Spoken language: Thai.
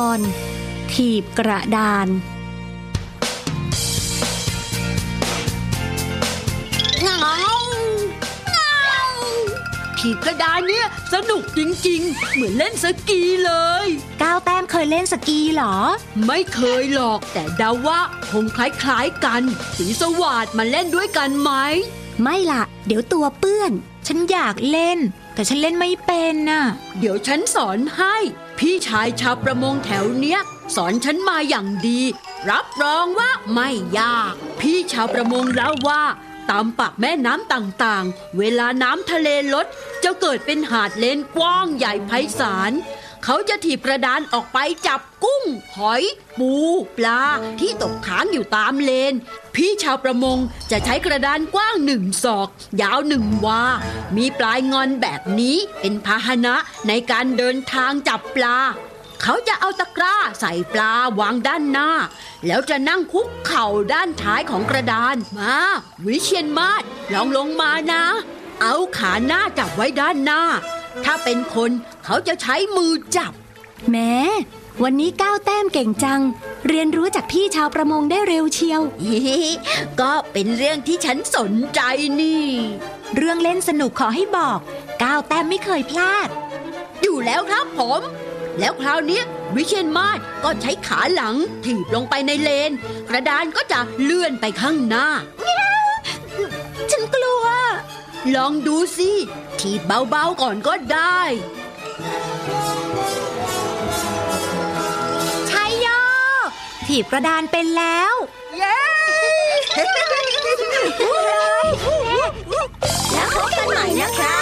อนถีบกระดานถีบกระดานเนี่ยสนุกจริงๆเหมือนเล่นสกีเลยก้าวแต้มเคยเล่นสกีเหรอไม่เคยหรอกแต่เดาว่าคงคล้ายๆกันสีสวัสดิ์มาเล่นด้วยกันไหมไม่ล่ะเดี๋ยวตัวเปื้อนฉันอยากเล่นแต่ฉันเล่นไม่เป็นน่ะเดี๋ยวฉันสอนให้พี่ชายชาวประมงแถวเนี้ยสอนฉันมาอย่างดีรับรองว่าไม่ยากพี่ชาวประมงเล่าว่าตามปากแม่น้ำต่างๆเวลาน้ำทะเลลดจะเกิดเป็นหาดเลนกว้างใหญ่ไพศาลเขาจะถีบกระดานออกไปจับกุ้งหอยปูปลาที่ตกค้างอยู่ตามเลนพี่ชาวประมงจะใช้กระดานกว้าง1 ศอกยาว1 วามีปลายงอนแบบนี้เป็นพาหนะในการเดินทางจับปลาเขาจะเอาตะกร้าใส่ปลาวางด้านหน้าแล้วจะนั่งคุกเข่าด้านท้ายของกระดานมาวิเชียรมาศลองลงมานะเอาขาหน้าจับไว้ด้านหน้าถ้าเป็นคนเขาจะใช้มือจับแม้วันนี้ก้าวแต้มเก่งจังเรียนรู้จากพี่ชาวประมงได้เร็วเชียวก็เป็นเรื่องที่ฉันสนใจนี่เรื่องเล่นสนุกขอให้บอกก้าวแต้มไม่เคยพลาดอยู่แล้วครับผมแล้วคราวนี้วิเชียรมาศก็ใช้ขาหลังถีบลงไปในเลนกระดานก็จะเลื่อนไปข้างหน้าฉันกลัวลองดูสิถีบเบาๆก่อนก็ได้ชัยโยถีบกระดานเป็นแล้วเย้แล้วพบกันใหม่นะครับ